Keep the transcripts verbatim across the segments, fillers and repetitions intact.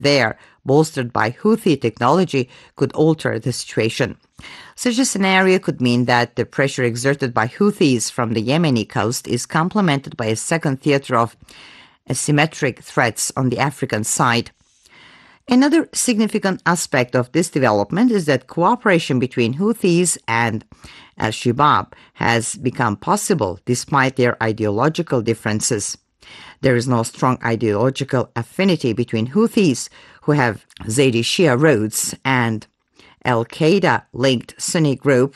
there, bolstered by Houthi technology, could alter the situation. Such a scenario could mean that the pressure exerted by Houthis from the Yemeni coast is complemented by a second theater of asymmetric threats on the African side. Another significant aspect of this development is that cooperation between Houthis and al-Shabaab has become possible despite their ideological differences. There is no strong ideological affinity between Houthis, who have Zaydi Shia roots, and al-Qaeda-linked Sunni group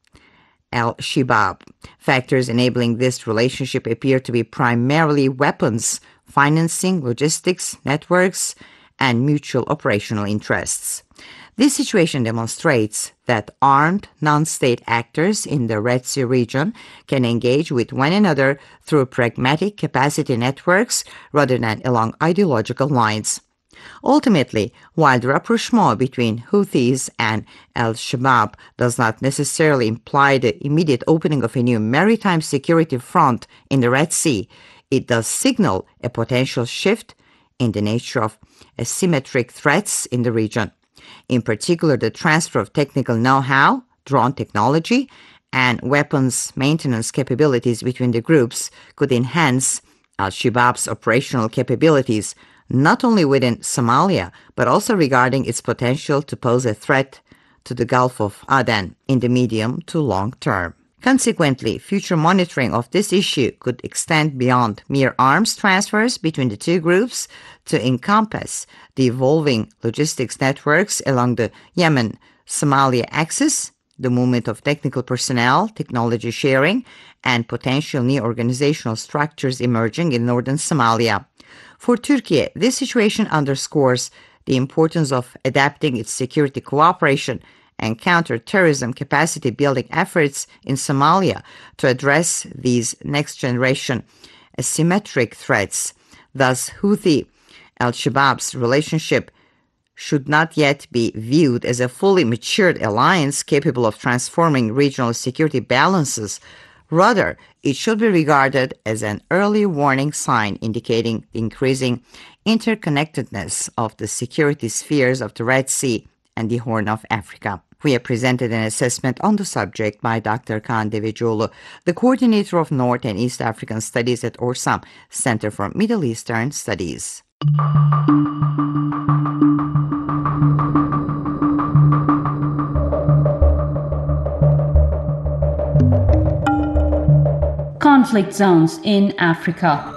al-Shabaab. Factors enabling this relationship appear to be primarily weapons, financing, logistics, networks, and mutual operational interests. This situation demonstrates that armed non-state actors in the Red Sea region can engage with one another through pragmatic capacity networks rather than along ideological lines. Ultimately, while the rapprochement between Houthis and al-Shabaab does not necessarily imply the immediate opening of a new maritime security front in the Red Sea, it does signal a potential shift in the nature of asymmetric threats in the region. In particular, the transfer of technical know-how, drone technology, and weapons maintenance capabilities between the groups could enhance al-Shabaab's operational capabilities, not only within Somalia, but also regarding its potential to pose a threat to the Gulf of Aden in the medium to long term. Consequently, future monitoring of this issue could extend beyond mere arms transfers between the two groups to encompass the evolving logistics networks along the Yemen-Somalia axis, the movement of technical personnel, technology sharing, and potential new organizational structures emerging in northern Somalia. For Turkey, this situation underscores the importance of adapting its security cooperation and counter-terrorism capacity-building efforts in Somalia to address these next-generation asymmetric threats. Thus, Houthi-al-Shabaab's relationship should not yet be viewed as a fully matured alliance capable of transforming regional security balances. Rather, it should be regarded as an early warning sign indicating the increasing interconnectedness of the security spheres of the Red Sea and the Horn of Africa. We have presented an assessment on the subject by Doctor Kaan Devecioğlu, the coordinator of North and East African Studies at Orsam, Center for Middle Eastern Studies. Conflict zones in Africa.